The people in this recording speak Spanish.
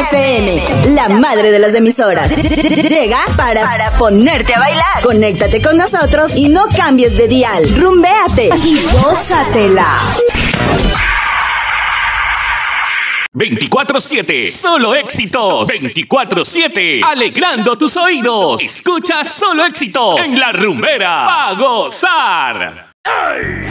FM, la madre de las emisoras. Llega para ponerte a bailar. Conéctate con nosotros y no cambies de dial. Rumbéate y gózatela. 24/7, solo éxitos. 24/7, alegrando tus oídos. Escucha solo éxitos en La Rumbera. ¡A gozar! ¡Ay!